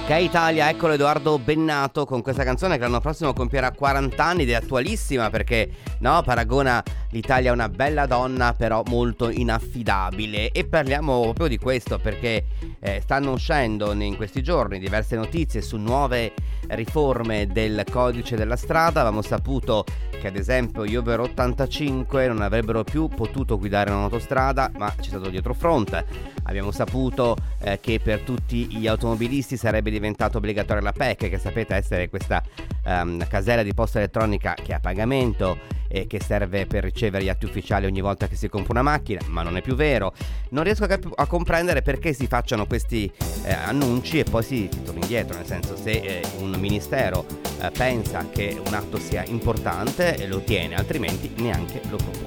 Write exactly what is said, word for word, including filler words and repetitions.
Ok Italia, eccolo Edoardo Bennato con questa canzone che l'anno prossimo compierà quaranta anni ed è attualissima perché, no, paragona l'Italia a una bella donna però molto inaffidabile. E parliamo proprio di questo perché eh, stanno uscendo in questi giorni diverse notizie su nuove riforme del codice della strada. Avevamo saputo che ad esempio gli over ottantacinque non avrebbero più potuto guidare un'autostrada, ma c'è stato dietro fronte. Abbiamo saputo eh, che per tutti gli automobilisti sarebbe diventata obbligatoria la P E C, che sapete essere questa um, casella di posta elettronica che è a pagamento e che serve per ricevere gli atti ufficiali ogni volta che si compra una macchina, ma non è più vero. Non riesco a, cap- a comprendere perché si facciano questi eh, annunci e poi si, si torna indietro, nel senso, se eh, un ministero eh, pensa che un atto sia importante lo tiene, altrimenti neanche lo propone.